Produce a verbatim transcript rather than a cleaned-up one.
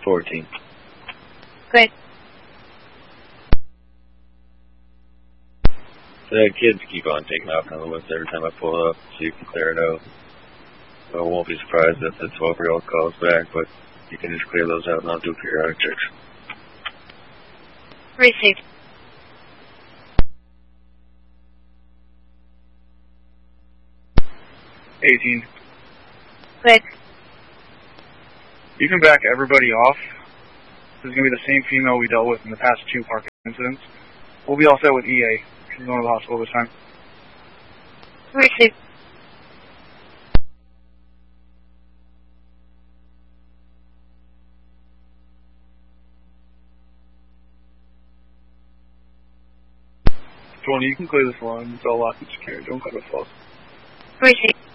fourteen. Good. The kids keep on taking off on the list every time I pull up, so you can clear it out. So I won't be surprised if the twelve-year-old calls back, but you can just clear those out and I'll do periodic checks. Received. eighteen. Good. You can back everybody off. This is going to be the same female we dealt with in the past two parking incidents. We'll be all set with E A. She's going to the hospital this time. Received. twenty, you can clear this line. It's all locked and secure. Don't cut us off. Received.